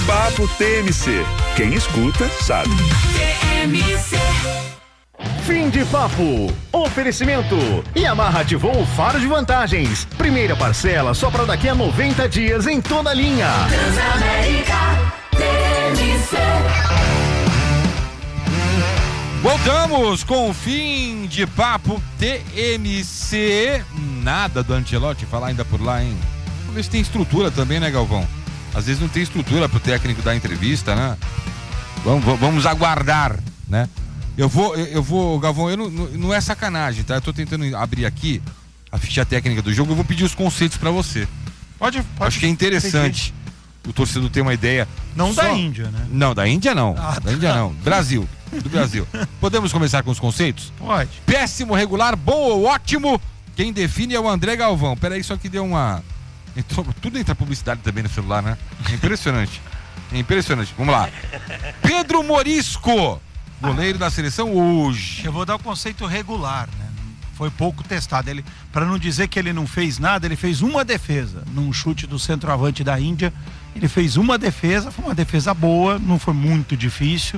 Papo TMC. Quem escuta, sabe. TMC. Fim de papo. Oferecimento. Yamaha ativou o faro de vantagens. Primeira parcela só para daqui a 90 dias em toda a linha. Transamérica TMC. Voltamos com o Fim de Papo TMC. Nada do Ancelotti falar ainda por lá, hein? Vamos ver se tem estrutura também, né, Galvão? Às vezes não tem estrutura pro técnico dar entrevista, né? Vamos aguardar, né? Eu vou, Galvão, não é sacanagem, tá? Eu tô tentando abrir aqui a ficha técnica do jogo, eu vou pedir os conceitos pra você. Pode. Acho que é interessante o torcedor ter uma ideia. Não da Índia, né? Não, da Índia não. Da Índia não. Brasil. Do Brasil. Podemos começar com os conceitos? Pode. Péssimo, regular, bom ou ótimo? Quem define é o André Galvão. Peraí, só que deu uma... Tudo entra publicidade também no celular, né? É impressionante. É impressionante. Vamos lá. Pedro Morisco, goleiro da seleção hoje. Eu vou dar o conceito regular, né? Foi pouco testado. Ele, para não dizer que ele não fez nada, ele fez uma defesa. Num chute do centroavante da Índia, ele fez uma defesa, foi uma defesa boa, não foi muito difícil,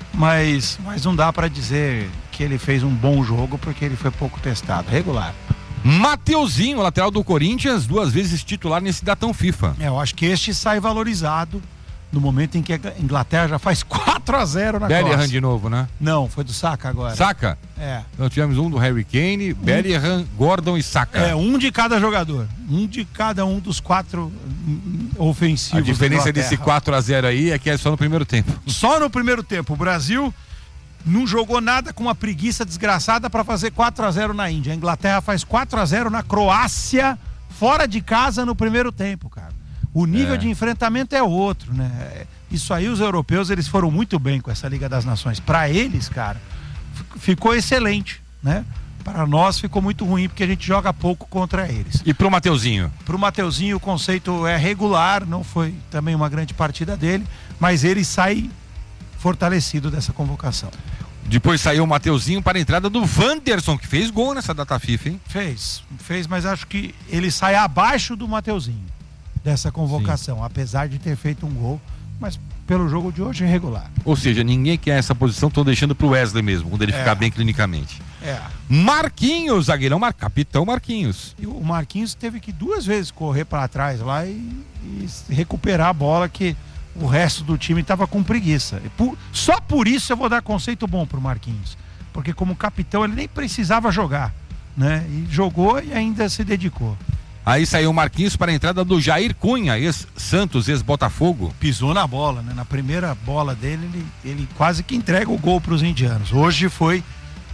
mas não dá para dizer que ele fez um bom jogo porque ele foi pouco testado. Regular. Mateuzinho, lateral do Corinthians, 2 vezes titular nesse datão FIFA. Eu acho que este sai valorizado no momento em que a Inglaterra já faz 4-0 na Croácia. Bellingham de novo, né? Não, foi do Saka agora. Saka? É. Então tivemos um do Harry Kane, Bellingham, Gordon e Saka. É, um de cada jogador. Um de cada um dos 4 ofensivos. A diferença desse 4-0 aí é que é só no primeiro tempo. Só no primeiro tempo. O Brasil não jogou nada com uma preguiça desgraçada para fazer 4-0 na Índia. A Inglaterra faz 4-0 na Croácia, fora de casa no primeiro tempo, cara. O nível de enfrentamento é outro, né? Isso aí, os europeus, eles foram muito bem com essa Liga das Nações. Para eles, cara, ficou excelente, né? Para nós ficou muito ruim porque a gente joga pouco contra eles. E pro Mateuzinho? Pro Mateuzinho o conceito é regular, não foi também uma grande partida dele, mas ele sai fortalecido dessa convocação. Depois saiu o Mateuzinho para a entrada do Wanderson, que fez gol nessa data FIFA, hein? Fez, mas acho que ele sai abaixo do Mateuzinho dessa convocação, sim, apesar de ter feito um gol, mas pelo jogo de hoje é regular. Ou seja, ninguém quer essa posição, estão deixando pro Wesley mesmo, quando ele ficar bem clinicamente. Marquinhos, zagueirão, capitão Marquinhos. E o Marquinhos teve que 2 vezes correr para trás lá e recuperar a bola, que o resto do time estava com preguiça. Só por isso eu vou dar conceito bom pro Marquinhos, porque como capitão ele nem precisava jogar, né? E jogou e ainda se dedicou. Aí saiu o Marquinhos para a entrada do Jair Cunha, ex-Santos, ex-Botafogo. Pisou na bola, né? Na primeira bola dele, ele quase que entrega o gol para os indianos. Hoje foi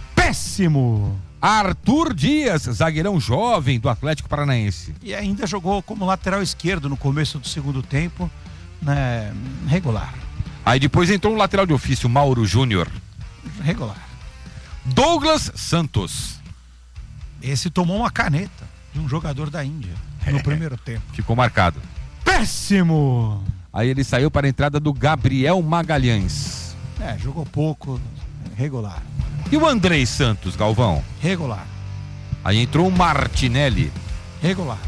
péssimo. Arthur Dias, zagueirão jovem do Atlético Paranaense. E ainda jogou como lateral esquerdo no começo do segundo tempo, né? Regular. Aí depois entrou um lateral de ofício, Mauro Júnior. Regular. Douglas Santos. Esse tomou uma caneta de um jogador da Índia no primeiro tempo. Ficou marcado. Péssimo! Aí ele saiu para a entrada do Gabriel Magalhães. Jogou pouco, regular. E o Andrei Santos, Galvão? Regular. Aí entrou o Martinelli. Regular.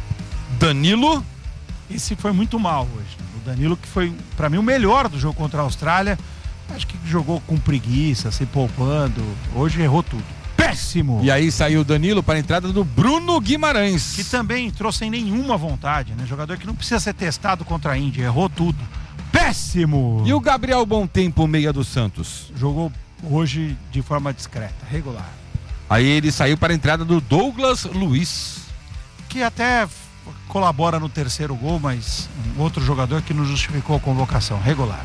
Danilo? Esse foi muito mal hoje. O Danilo, que foi, para mim, o melhor do jogo contra a Austrália. Acho que jogou com preguiça, se poupando. Hoje errou tudo. Péssimo! E aí saiu o Danilo para a entrada do Bruno Guimarães. Que também entrou sem nenhuma vontade, né? Jogador que não precisa ser testado contra a Índia. Errou tudo. Péssimo! E o Gabriel Bom Tempo, meia do Santos? Jogou hoje de forma discreta, regular. Aí ele saiu para a entrada do Douglas Luiz. Que até colabora no terceiro gol, mas um outro jogador que não justificou a convocação, regular.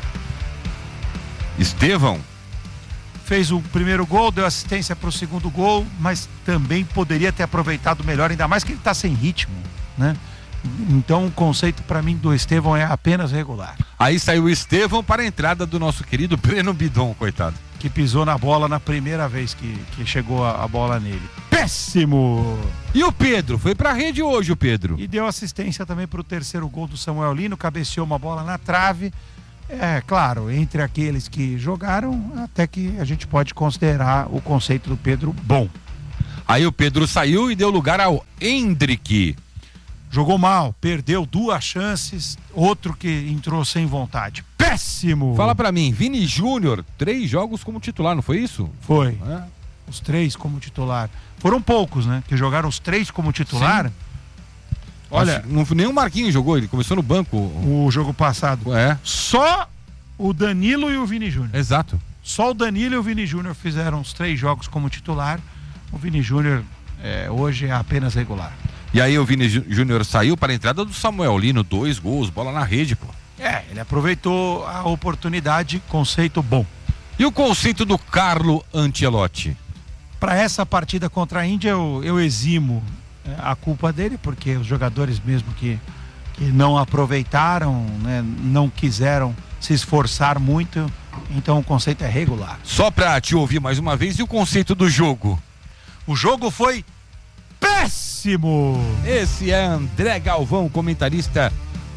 Estevão? Fez o primeiro gol, deu assistência para o segundo gol, mas também poderia ter aproveitado melhor, ainda mais que ele está sem ritmo, né? Então o conceito para mim do Estevão é apenas regular. Aí saiu o Estevão para a entrada do nosso querido Breno Bidon, coitado. Que pisou na bola na primeira vez que chegou a bola nele. Péssimo! E o Pedro? Foi pra rede hoje o Pedro. E deu assistência também pro terceiro gol do Samuel Lino, cabeceou uma bola na trave. É, claro, entre aqueles que jogaram, até que a gente pode considerar o conceito do Pedro bom. Aí o Pedro saiu e deu lugar ao Endrick. Jogou mal, perdeu 2 chances, outro que entrou sem vontade. Péssimo! Fala pra mim, Vini Júnior, 3 jogos como titular, não foi isso? Foi. É. Os 3 como titular. Foram poucos, né? Que jogaram os 3 como titular. Sim. Olha, Não, nem o Marquinhos jogou, ele começou no banco. o jogo passado. É, Só o Danilo e o Vini Júnior. exato. Só o Danilo e o Vini Júnior fizeram os 3 jogos como titular. O Vini Júnior hoje é apenas regular. E aí o Vini Júnior saiu para a entrada do Samuel Lino, 2 gols, bola na rede, pô. Ele aproveitou a oportunidade, conceito bom. E o conceito do Carlo Ancelotti? Para essa partida contra a Índia, eu eximo a culpa dele, porque os jogadores mesmo que não aproveitaram, né, não quiseram se esforçar muito, então o conceito é regular. Só pra te ouvir mais uma vez, e o conceito do jogo? O jogo foi péssimo! Esse é André Galvão, comentarista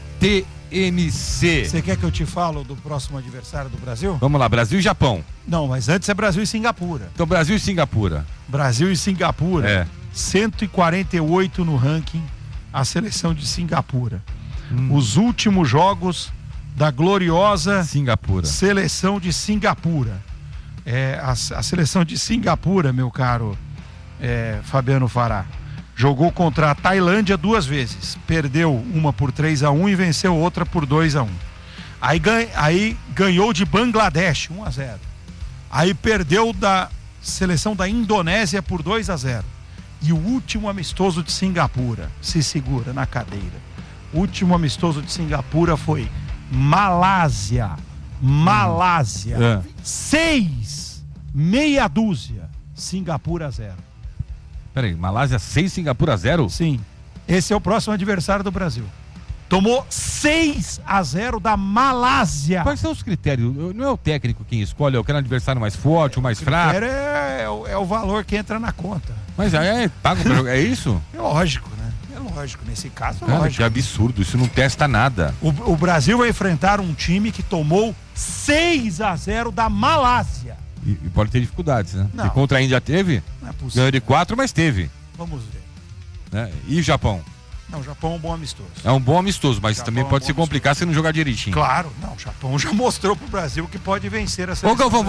TMC. Você quer que eu te falo do próximo adversário do Brasil? Vamos lá, Brasil e Japão. Não, mas antes é Brasil e Singapura. Então, Brasil e Singapura. Brasil e Singapura. É. 148 no ranking, a seleção de Singapura. Os últimos jogos da gloriosa Singapura. seleção de Singapura. A seleção de Singapura, meu caro Fabiano Fará, jogou contra a Tailândia 2 vezes. Perdeu uma por 3-1 e venceu outra por 2-1. Aí ganhou de Bangladesh 1-0. Aí perdeu da seleção da Indonésia por 2-0. E o último amistoso de Singapura, se segura na cadeira. O último amistoso de Singapura foi Malásia. 6, meia dúzia. Singapura 0. Peraí, Malásia 6, Singapura 0? Sim. Esse é o próximo adversário do Brasil. Tomou 6-0 da Malásia. Quais são os critérios? Não é o técnico quem escolhe, é o que é o adversário mais forte, o mais fraco? É o valor que entra na conta. Mas paga pra jogar, é isso? É lógico, né? É lógico. Nesse caso, é Cara, lógico. que absurdo, isso não testa nada. O Brasil vai enfrentar um time que tomou 6-0 da Malásia. E pode ter dificuldades, né? Não. E contra a Índia teve? Não é possível. Ganhou de 4, mas teve. Vamos ver. Né? E o Japão? Não, o Japão é um bom amistoso. É um bom amistoso, mas Japão também é um pode bom se complicar se não jogar direitinho. Claro, não, o Japão já mostrou pro Brasil que pode vencer a seleção. Ô Galvão,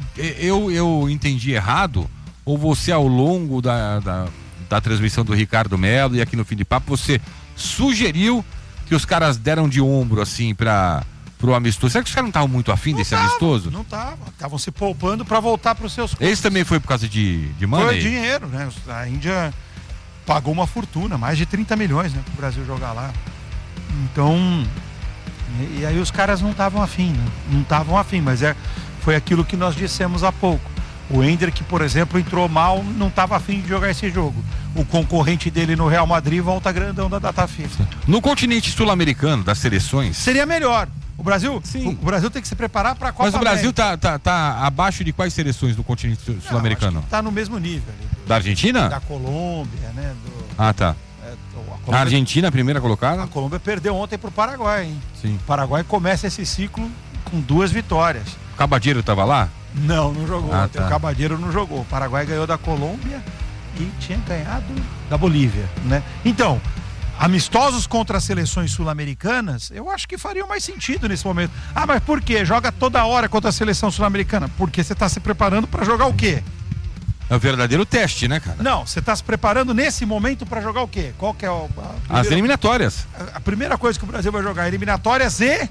eu entendi errado, ou você ao longo da transmissão do Ricardo Melo e aqui no Fim de Papo, você sugeriu que os caras deram de ombro assim pro amistoso. Será que os caras não estavam muito afim desse amistoso? Não estavam, estavam se poupando para voltar para os seus clubes. Esse também foi por causa de money? Foi dinheiro, né? A Índia pagou uma fortuna, mais de 30 milhões, né, pro Brasil jogar lá. Então, e aí os caras não estavam afim, né? Não estavam afim, mas foi aquilo que nós dissemos há pouco. O Hendrick, por exemplo, entrou mal, não estava afim de jogar esse jogo. O concorrente dele no Real Madrid volta grandão da data FIFA. No continente sul-americano, das seleções... Seria melhor. O Brasil, Sim. O Brasil tem que se preparar para a Copa Mas o Brasil América. tá abaixo de quais seleções do continente sul-americano? Está no mesmo nível. Ali, Da Argentina? Da Colômbia, né? Ah, tá. A Argentina, a primeira colocada? A Colômbia perdeu ontem pro Paraguai, hein? Sim. O Paraguai começa esse ciclo com 2 vitórias. O Cabadeiro tava lá? Não jogou. Ah, Ontem tá. O Cabadeiro não jogou. O Paraguai ganhou da Colômbia e tinha ganhado da Bolívia, né? Então, amistosos contra as seleções sul-americanas, eu acho que fariam mais sentido nesse momento. Ah, mas por quê? Joga toda hora contra a seleção sul-americana. Porque você está se preparando para jogar o quê? É o verdadeiro teste, né, cara? Não, você está se preparando nesse momento para jogar o quê? Qual que é As eliminatórias. a primeira coisa que o Brasil vai jogar? Eliminatórias e...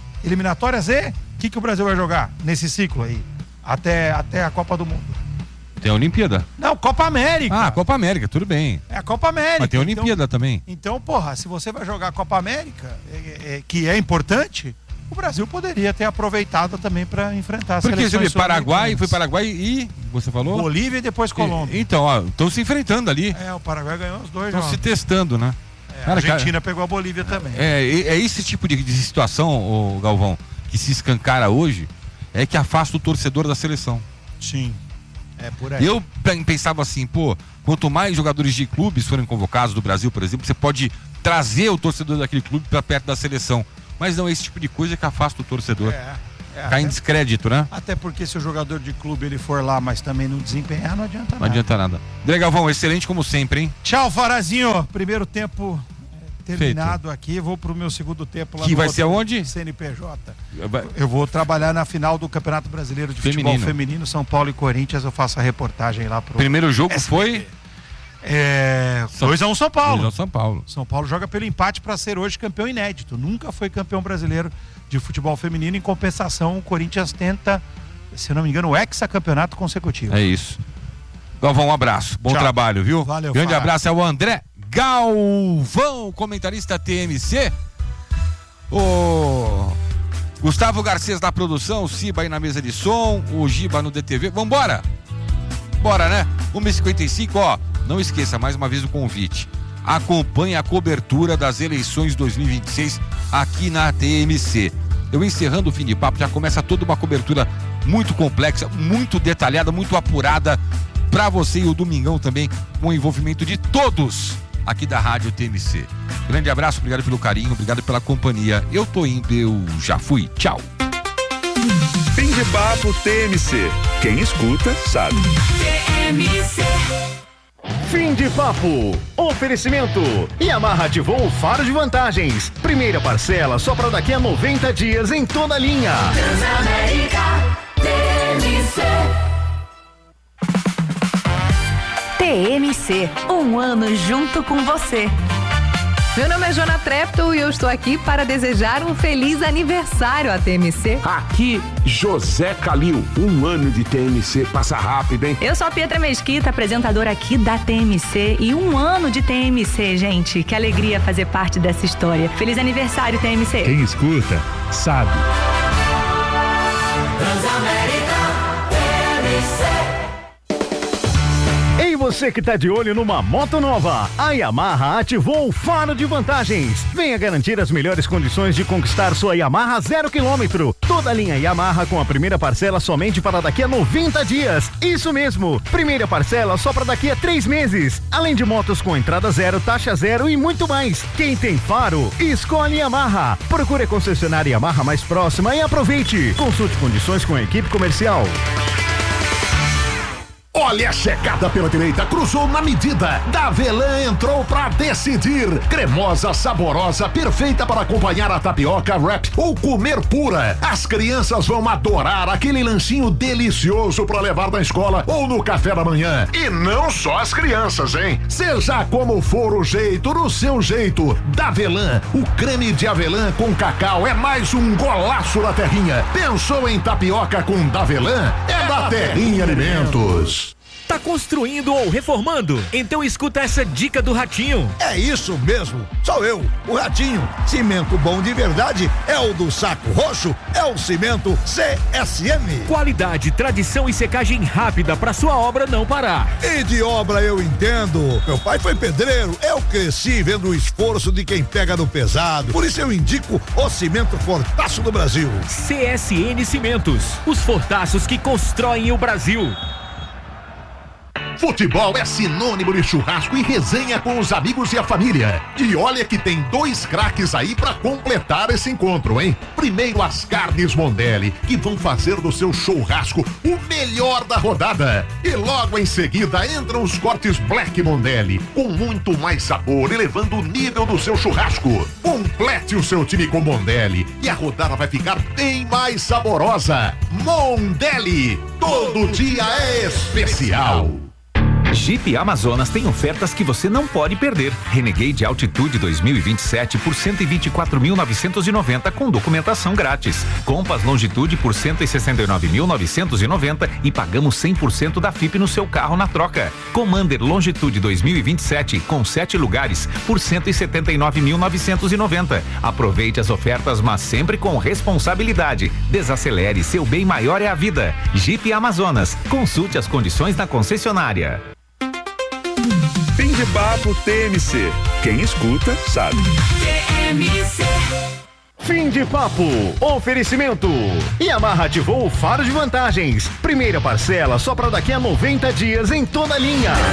O que o Brasil vai jogar nesse ciclo aí? Até a Copa do Mundo. Tem a Olimpíada. Não, Copa América. Ah, Copa América, tudo bem. É a Copa América. Mas tem a Olimpíada também. Então, porra, se você vai jogar a Copa América, que é importante, o Brasil poderia ter aproveitado também para enfrentar as Porque você seleções vê, Paraguai, sul-americanas. foi Paraguai e, você falou? Bolívia e depois Colômbia. Então, ó, estão se enfrentando ali. O Paraguai ganhou os dois Estão jogos. se testando, né? A Cara, Argentina pegou a Bolívia também. É esse tipo de situação, ô Galvão, que se escancara hoje, é que afasta o torcedor da seleção. Sim. É por aí. Eu pensava assim, pô, quanto mais jogadores de clubes forem convocados do Brasil, por exemplo, você pode trazer o torcedor daquele clube para perto da seleção. Mas não é esse tipo de coisa que afasta o torcedor. Cai em descrédito, né? Até porque se o jogador de clube ele for lá, mas também não desempenhar, não adianta Não nada. adianta nada. André Galvão, excelente como sempre, hein? Tchau, Farazinho. Primeiro tempo terminado aqui, vou pro meu segundo tempo lá Que no vai ser onde? CNPJ. Eu vou trabalhar na final do Campeonato Brasileiro de Futebol Feminino, São Paulo e Corinthians. Eu faço a reportagem lá pro. Primeiro jogo SBT. foi 2-1 São Paulo. 2-1 São Paulo. São Paulo joga pelo empate para ser hoje campeão inédito. Nunca foi campeão brasileiro de futebol feminino. Em compensação, o Corinthians tenta, se eu não me engano, o hexacampeonato consecutivo. É isso. Galvão, um abraço. Bom trabalho, viu? Valeu, Grande Fara. abraço ao André Galvão, comentarista TMC. O Gustavo Garcês da produção, o Ciba aí na mesa de som, o Giba no DTV. Vambora! Bora, né? 1h55, ó. Não esqueça, mais uma vez o convite. Acompanhe a cobertura das eleições 2026 aqui na TMC. Eu encerrando o fim de papo, já começa toda uma cobertura muito complexa, muito detalhada, muito apurada para você, e o Domingão também, com o envolvimento de todos aqui da Rádio TMC. Grande abraço, obrigado pelo carinho, obrigado pela companhia. Eu tô indo, eu já fui. Tchau. Fim de papo TMC. Quem escuta, sabe. TMC. Fim de papo. Oferecimento. Yamaha ativou o Faro de Vantagens. Primeira parcela só para daqui a 90 dias em toda a linha. Transamérica. TMC. TMC, um ano junto com você. Meu nome é Jona Trepto e eu estou aqui para desejar um feliz aniversário à TMC. Aqui, José Calil, um ano de TMC, passa rápido, hein? Eu sou a Pietra Mesquita, apresentadora aqui da TMC, e um ano de TMC, gente. Que alegria fazer parte dessa história. Feliz aniversário, TMC. Quem escuta, sabe. Transamérica. TMC. Ei, você que tá de olho numa moto nova, a Yamaha ativou o Faro de Vantagens. Venha garantir as melhores condições de conquistar sua Yamaha 0 km. Toda a linha Yamaha com a primeira parcela somente para daqui a 90 dias. Isso mesmo, primeira parcela só para daqui a 3 meses. Além de motos com entrada zero, taxa zero e muito mais. Quem tem Faro, escolhe Yamaha. Procure a concessionária Yamaha mais próxima e aproveite. Consulte condições com a equipe comercial. Olha a chegada pela direita, cruzou na medida. Davelan entrou pra decidir. Cremosa, saborosa, perfeita para acompanhar a tapioca, wrap ou comer pura. As crianças vão adorar aquele lanchinho delicioso para levar na escola ou no café da manhã. E não só as crianças, hein? Seja como for o jeito, no seu jeito. Davelan, o creme de avelã com cacau é mais um golaço da Terrinha. Pensou em tapioca com Davelan? É da Terrinha Alimentos. Tá construindo ou reformando? Então escuta essa dica do Ratinho. É isso mesmo, sou eu, o Ratinho. Cimento bom de verdade é o do Saco Roxo, é o cimento CSM. Qualidade, tradição e secagem rápida para sua obra não parar. E de obra eu entendo. Meu pai foi pedreiro, eu cresci vendo o esforço de quem pega no pesado. Por isso eu indico o cimento Fortaço do Brasil. CSN Cimentos, os fortaços que constroem o Brasil. Futebol é sinônimo de churrasco e resenha com os amigos e a família. E olha que tem 2 craques aí pra completar esse encontro, hein? Primeiro, as carnes Mondelli, que vão fazer do seu churrasco o melhor da rodada. E logo em seguida entram os cortes Black Mondelli, com muito mais sabor, elevando o nível do seu churrasco. Complete o seu time com Mondelli e a rodada vai ficar bem mais saborosa. Mondelli, todo dia é especial. Jeep Amazonas tem ofertas que você não pode perder. Renegade Altitude 2027 por 124.990 com documentação grátis. Compass Longitude por 169.990 e pagamos 100% da FIP no seu carro na troca. Commander Longitude 2027 com 7 lugares por 179.990. Aproveite as ofertas, mas sempre com responsabilidade. Desacelere, seu bem maior é a vida. Jeep Amazonas. Consulte as condições na concessionária. Fim de papo TMC. Quem escuta, sabe. TMC. Fim de papo. Oferecimento. Yamaha ativou o Faro de Vantagens. Primeira parcela só para daqui a 90 dias em toda a linha.